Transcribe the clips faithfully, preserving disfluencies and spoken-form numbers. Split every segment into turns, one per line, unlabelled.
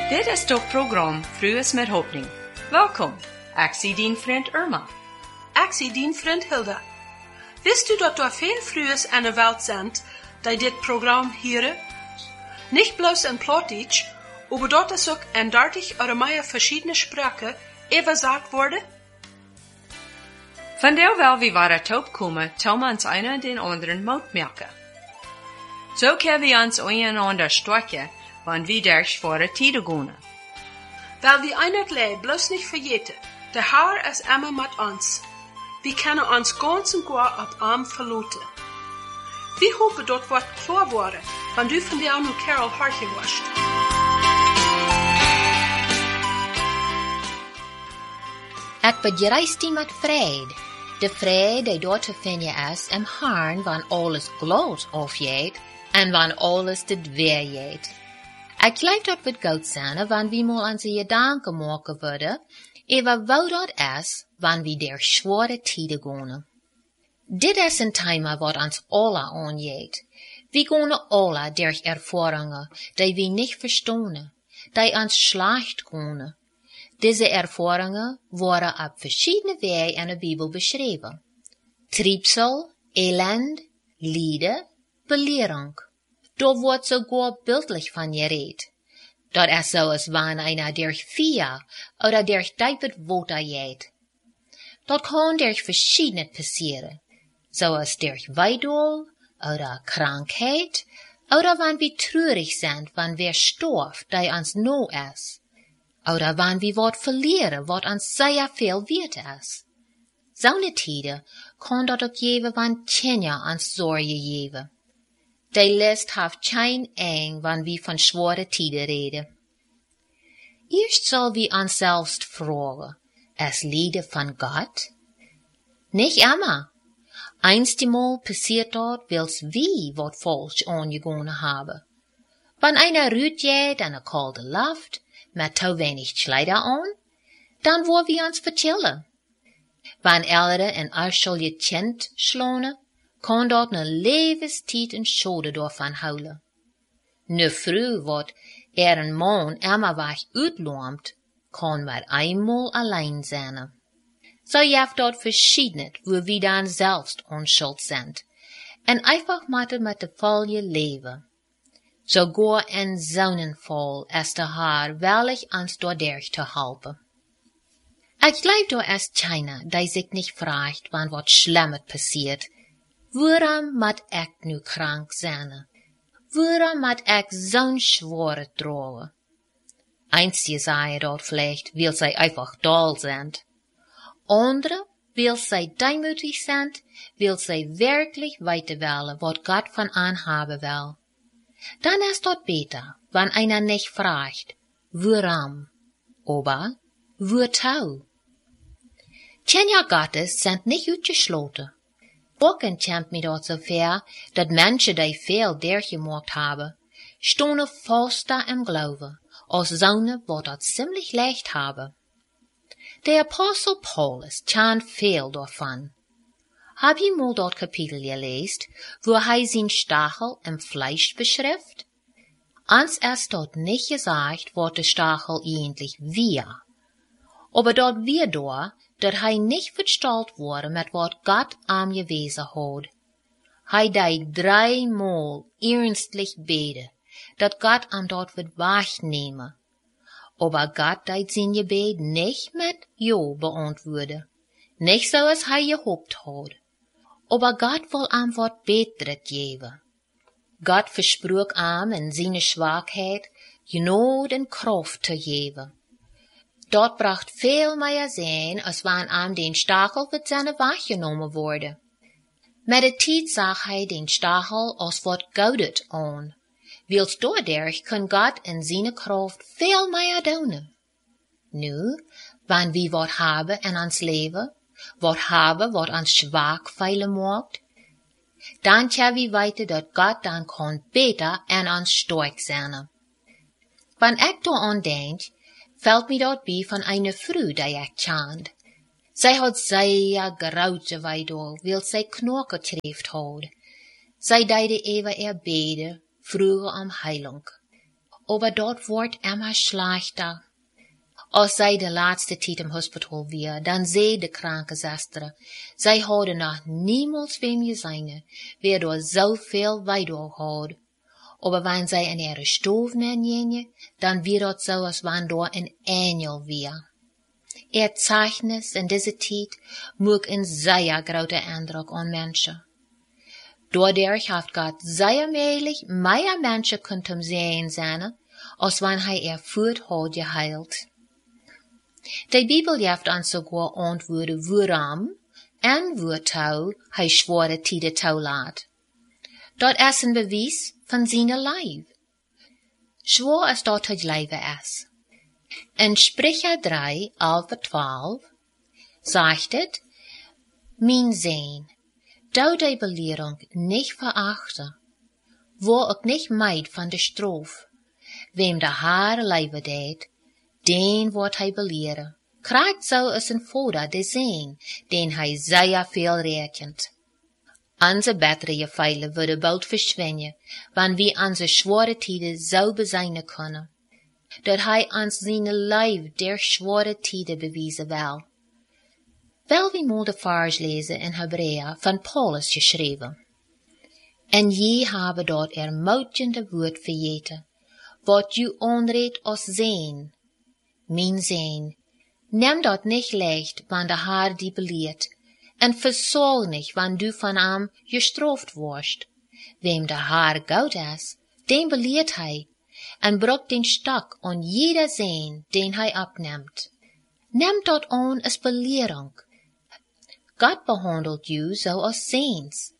Dit is het programma Frues met Hoffning. Welkom, ik zie dien vriend Irma.
Ik zie dien vriend Hilda. Wist u dat er veel Frues aan de wereld zijn die dit programma horen? Niet bloos in Plattdeutsch, aber dort is ook in dertig oder meer verschiedene Sprachen übersagt worden.
Van der wel wie waar het opkomen, tellen we ons einer den anderen Mut merken. So können wir uns einander stärken, wenn wir durch schwere Tiden gehen.
Weil wir einerlei bloß nicht vergeten, der Herr ist immer mit uns. Wir können uns ganz und gar auf Arm verlassen. Wir hoffen, dort wird klar worden, wenn du von der und Carol Harche warst.
Ik bedrijf die met vrede. De vrede die dort te vinden is im Herrn, wann alles gloed afjeet en wann alles dit weerjeet. Ik geloof dat het goed zijn, wann we mal aan ze gedanken maken worden, over wat dat is, wann we der schwere tijden gaan. Dit is een thema wat ons alle aanjeet. We gaan alle durch ervaringen, die we niet verstaan, die ons slecht gaan. Diese Erfahrungen worden op verschiedene wegen in de Bibel beschreven. Triebsel, Elend, Lijden, Belehrung. Da wordt sogar bildlich van geredet. Dat is zoals wanneer einer durch Vier oder durch David Water geht. Dat kann durch verschiedene passieren, zoals durch Weidol oder Krankheit oder wann wir traurig sind, wann wer storf, die uns no ist. Oder wann wir wat verlieren, wat ons sehr veel wert is. Zo'n tijden kan dat ook geven wann Tjenja ons zorgen geven. Die list heeft geen eng wann wir van schwere tijden reden. Eerst zal we ons selbst vragen, is Lieden van Gott? Nicht immer. Einstmal passiert dat, wils wie wat falsch aangegangen haben. Wann einer rüht geht an a kalte Luft, met te wenig Kleider aan, dan wil we ons vertellen. Wann ältere en arschel je kent schlone, kan dat ne levenstijd een schode daarvan houden. Nu vroeg wat er een man immer weg uitloomt, kan maar eenmaal alleen zijn. So jeft dat verschiedenet, wo we dan zelfs onschuld zijn, en einfach moeten met de volje leven. Sogar in Sonnenfall ist der Herr wellig ans dadurch zu helfen. Ich glaub, da ist keiner, der sich nicht fragt, wann wat Schlimmes passiert. Warum moet ich nu krank sein? Warum moet ich so'n schwere tragen? Einzige sagen dort vielleicht, weil sie einfach doll sind. Andere, weil sie demütig sind, weil sie wirklich weiter wollen, wat Gott von anhaben will. Dann ist dort besser, wenn einer nicht fragt, warum, aber wozu. Tjenja Gottes sind nicht uitgesloten. Bocken kämpft mir dort so fair, dat Menschen, die viel durchgemacht haben, stonden fester im Glauben, als Sonne, wo dat ziemlich leicht haben. Der Apostel Paulus kann viel davon. Hab je mal dort Kapitel gelesen, wo hij zijn Stachel im Fleisch beschrift? Ans ist dort nicht gesagt, wat de Stachel eigentlich wir. Aber dort wir da, dat hij nicht verstalt wurde mit wat Gott am gewesen hat. Hij deed dreimal ernstlich beten, dat Gott am dort wird wegnehmen. Aber Gott deed zijn gebet nicht mit Jo beantworten. Nicht so, als hij gehofft hat. Aber Gott will am wat Betret geben. Gott versprach am in seine Schwachheit Gnade und Kraft zu geben. Dort bracht viel mehr sein, als wann am den Stachel wird seine weggenommen wurde. Met de tijd zag hij den Stachel als wat goudet aan. Wils dadurch kann Gott in seine Kraft viel mehr doen. Nu, wann wir wat haben in ons leven, wat hebben wat ons zwak veilen maakt, dan kunnen we weten dat God dan kan beter en ons sterk zijn. Wann ik daaraan denk, fällt mir dort bij van eine Frau, die ik kent. Zij had sehr grote weidol, wil zij knoken treft had. Zij deed even er beden, vroegen om heilung. aber dort wordt immer schlechter. Als zij de laatste tijd im hospital weer, dan zei de kranke zuster, zij hadden nog niemals wem gezien, wer door zoveel weidog had. Aber wenn zij in ihre stof nemen, dan weer dat zo als wenn door een engel weer. Er Zeichnis in deze tijd moet een zeer grote indruk aan mensen. Doordat heeft God zeer meilig meer mensen kunnen zien zijn, als wanneer hij er voort had geheild. De Bibel geeft ons sogar antwoorden waarom en waartoe hij zware tijden toelaat. Dat is een bewijs van zijn lijf. Zwaar is dat het leven is. In Sprüche drie, elf, twaalf, zegt het, mijn zoon, dou die beleering niet verachten, word ik niet meid van de stroof. Wem de haar leven deed, den wordt hij beleren. Krijgt zo als een vader de zoon, den hij zeer veel rekent. Onze betere feilen worden bald verschwinden, wanneer we onze zware tijden zo bezijnen kunnen, dat hij ons zijn lijf der zware tijden bewijzen wil. Wel wie moet de vers lezen in Hebrea van Paulus geschreven. En je hebben dat er moutjende woord vergeten, wat je onreed als zijn. Mijn zoon, neem dat niet licht, wanneer de haar die beleert, en verzool niet, wanneer du van hem gestraft wordt. Wem de haar goud is, den beleert hij, en brukt den stok aan jeder zin, den hij opneemt. Neem dat aan als belering. God behandelt u zo als zins.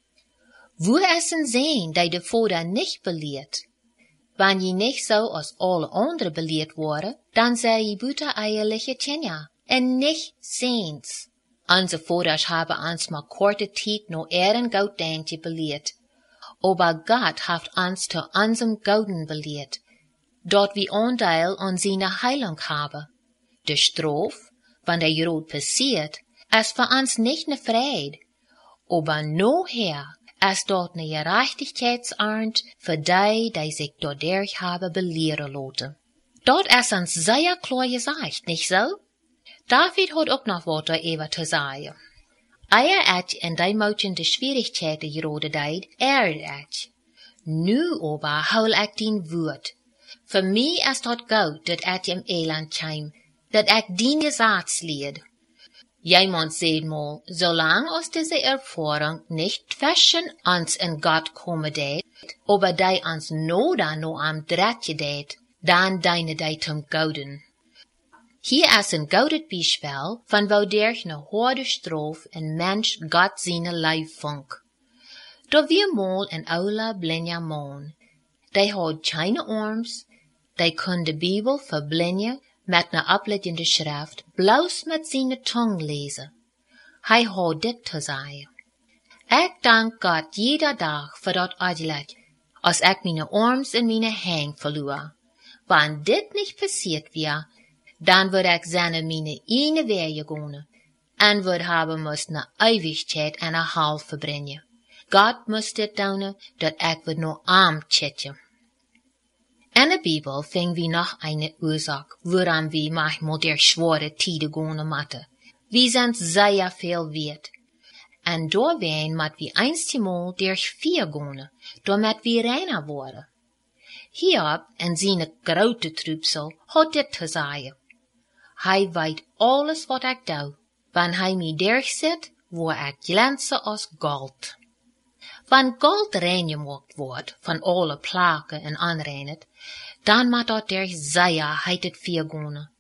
Wo is een zin, die de vader niet beleert? Wanneer je niet zo als alle anderen beleerd worden, dan zij je buiten eierlijke tjenja, en niet zins. Onze vaders hebben ons maar korte tijd no ehren gouddeintje beleerd. Aber God heeft ons te onzem gouden beleerd, dat we aandeel aan zijn heilung hebben. De straf, wanneer je rood passiert, is voor ons niet ne vrede, aber noher is dat ne gerechtigkeitsarnd voor die, die zich doorderg hebben beleren laten. Dat is ons zeer klar gezegd, niet zo? David had ook nog wat over te zeggen. Eier et en die moutjen de schwierigkeiten gerode deed, erd et. Nu aber hou ik dien woord. Voor mij is dat goud dat et im eland kwam, dat ik dien gezaads leed. Jemand zei mal, zolang als diese Erfahrung nicht zwischen uns en Gott komme deed, aber die ons noda no am dretje deed, dan deine die zum gouden. Hier is een gouden bijspel van woudert ne harde straf en mens God zijn lijf vunk. Da weer mal een oude blinde man. Die had keine arms, die kon de Bibel verblinde met ne opleidende schrift, bloos met zijn tong lezen. Hij had dit te zeggen. Ik dank God jeder dag voor dat uitleg, als ik mijn arms en mijn hang verloor. Wanneer dit niet passiert weer, dan word ik zijn mijn ene wege gaan, en word hebben moest na eeuwigheid en een half verbrengen. God moest dit doen, dat ik word no arm tjetje. In de Bibel ving we nog eine oorzaak, waarom we manchmal der schwere tijden gaan moeten. We zijn zeer veel wert. En doorween moet we einstemaal der vier gaan, damit we reiner worden. Hiob en zijn grote troepsel had dit te zeggen. Hij weet alles wat ik doe. Wanneer hij mij derg zet, word ik glanzen als goud. Wanneer goud rein gemaakt wordt van alle plagen en aanreinet, dan moet dat der zeer heitet vier gaan.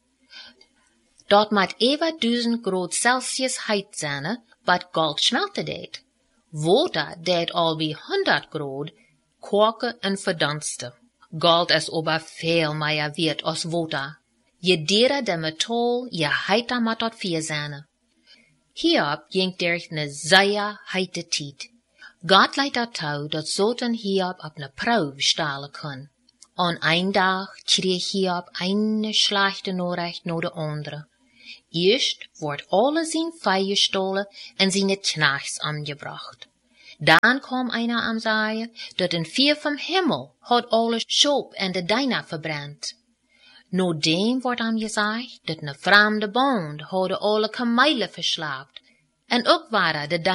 Dat moet even duizend graad Celsius heit zijn, wat goud smelten deed. Water deed al bij honderd graad koken en verdunsten. Goud is aber veel meer wert als water. Je derer de metal, je heiter moet dat vier zijn. Hierop ging der ne zeer heite tijd. God leidt dat toe dat zoten Hiob op ne proef stalen kon. Aan een dag kreeg Hiob eine slechte Nachricht na de andere. Eerst wordt alle zijn vee gestolen en zijn knechts omgebracht. Dan kwam einer am zeggen, dat een vier vom Himmel had alle Schop en de Dina verbrannt. No dem wordt am gezegd, dat een vreemde bond hadden alle kamelen verslaafd, en ook waren de